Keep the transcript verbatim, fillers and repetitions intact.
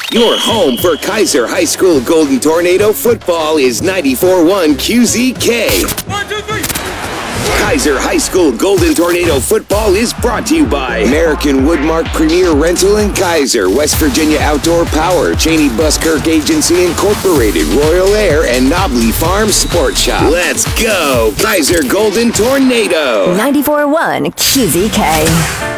Your home for Kaiser High School Golden Tornado football is ninety-four point one Q Z K. One, two, three. Kaiser High School Golden Tornado football is brought to you by American Woodmark Premier Rental and Kaiser, West Virginia Outdoor Power, Cheney Buskirk Agency Incorporated, Royal Air, and Nobley Farm Sport Shop. Let's go, Kaiser Golden Tornado. ninety-four point one Q Z K.